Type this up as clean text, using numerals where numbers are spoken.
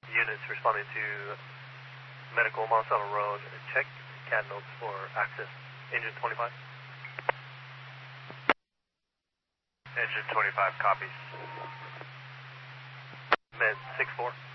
units responding to medical Monsanto Road. Check CAD notes for access. Engine 25. Engine 25 copies. Med 6-4.